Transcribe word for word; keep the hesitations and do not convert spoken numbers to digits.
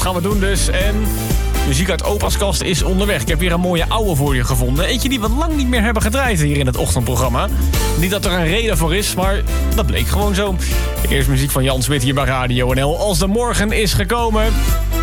gaan we doen dus. En muziek uit opa's kast is onderweg. Ik heb weer een mooie ouwe voor je gevonden. Eentje die we lang niet meer hebben gedraaid hier in het ochtendprogramma. Niet dat er een reden voor is, maar dat bleek gewoon zo. Eerst muziek van Jan Smit hier bij Radio N L. Als de morgen is gekomen.